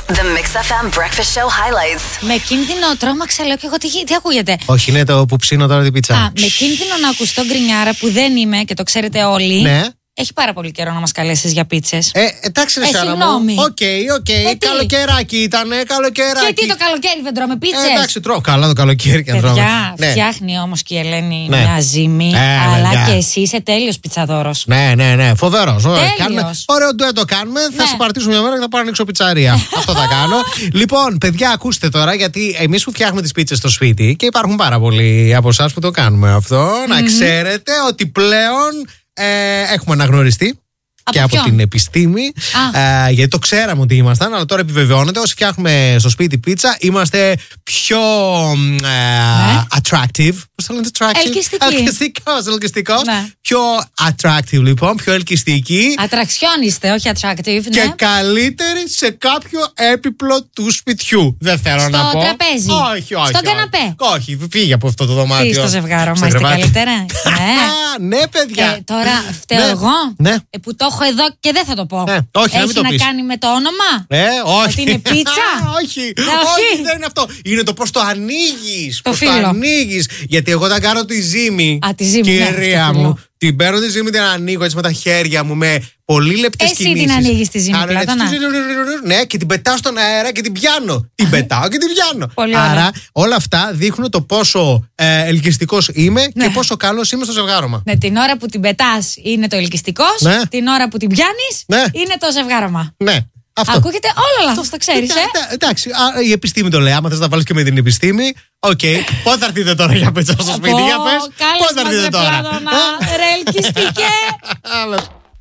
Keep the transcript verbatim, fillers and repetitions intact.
The Mix εφ εμ Breakfast Show Highlights. Με κίνδυνο τρόμαξα, λέω και εγώ τι, τι ακούγεται. Όχι, είναι το που ψήνω τώρα την πίτσα. Α, με κίνδυνο να ακουστώ γκρινιάρα που δεν είμαι και το ξέρετε όλοι. Ναι. Έχει πάρα πολύ καιρό να μας καλέσεις για πίτσες. Ε, εντάξει, ρε Ε, Σάρα μου. συγγνώμη. Οκ, οκ. Ε, τι? Καλοκαιράκι ήταν, καλοκαιράκι. Και τι το καλοκαίρι δεν τρώμε πίτσες. Ε, εντάξει, τρώω καλά το καλοκαίρι και να τρώμε. Παιδιά, Ναι. φτιάχνει όμως και η Ελένη Ναι. μια ζύμη. Ε, αλλά παιδιά. και εσύ είσαι τέλειος πιτσαδόρος. Ναι, ναι, ναι. Φοβερό. Τέλειος. Ωραίο ντουέτο κάνουμε. Θα Ναι. σε παρτίσουμε μια μέρα και θα πάω να ανοίξω πιτσαρία. Αυτό θα κάνω. Λοιπόν, παιδιά, ακούστε τώρα, γιατί εμείς που φτιάχνουμε τις πίτσες στο σπίτι και υπάρχουν πάρα πολλοί από εσάς που το κάνουμε αυτό, να ξέρετε ότι πλέον ε, έχουμε αναγνωριστεί. Από Και από ποιον? την επιστήμη. Ε, γιατί το ξέραμε ότι ήμασταν, αλλά τώρα επιβεβαιώνεται. Όσοι φτιάχνουμε στο σπίτι πίτσα, είμαστε πιο ε, Ναι. attractive. Πώς το λένε, attractive? Ελκυστικοί. Ελκυστικός, ελκυστικός. Ναι. Πιο attractive, λοιπόν, πιο ελκυστική. Ατραξιόν είστε, όχι attractive. Και Ναι. καλύτερη σε κάποιο έπιπλο του σπιτιού. Δεν θέλω Στο να πω. τραπέζι. Όχι, όχι. Στον όχι. καναπέ. Όχι, φύγε από αυτό το δωμάτιο. Τι στο ζευγάρωμα, Στο είστε κρεβάτι. καλύτερα. Ναι. Α, ναι, παιδιά. Ε, τώρα φταίω Ναι. εγώ Ναι. ε, που το έχω εδώ και δεν θα το πω. Ε, όχι, να Έχει μην το να πεις. κάνει με το όνομα. Ε, όχι. Ότι είναι πίτσα. όχι. Ε, όχι. όχι, δεν είναι αυτό. Είναι το πώς το ανοίγεις. Το πώς φύλλο. το ανοίγεις. Γιατί εγώ όταν κάνω τη ζύμη. Α, τη ζύμη, ναι, Κυρία στο μου. φύλλο. Την παίρνω τη ζύμη, την ανοίγω έτσι με τα χέρια μου με πολύ λεπτές Εσύ κινήσεις. την ανοίγεις τη ζύμη, Κάνω έτσι, Πλάτωνα. ναι, και την πετάω στον αέρα και την πιάνω. Την πετάω και την πιάνω. Πολύ ωραία. Άρα όλα αυτά δείχνουν το πόσο ε, ελκυστικός είμαι Ναι. και πόσο καλός είμαι στο ζευγάρωμα. Ναι, την ώρα που την πετάς είναι το ελκυστικός. Ναι. Την ώρα που την πιάνεις Ναι. είναι το ζευγάρωμα. Ναι. Αυτό. Ακούγεται όλο λάθος, το ξέρεις, ε. Ε, Εντάξει, α, η επιστήμη το λέει. Άμα θες να βάλεις και με την επιστήμη, οκ. Πότε θα έρθετε τώρα για πίτσα στο σπίτι, για πες. Κάλεσε Πότε θα μας, έρθετε ρε τώρα. Πλάτωνα. Ρε ελκυστικέ. Ε?